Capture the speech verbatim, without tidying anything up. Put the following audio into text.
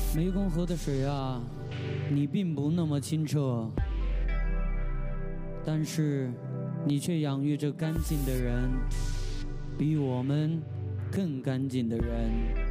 湄公河的水啊，你并不那么清澈，但是你却养育着干净的人，比我们更干净的人。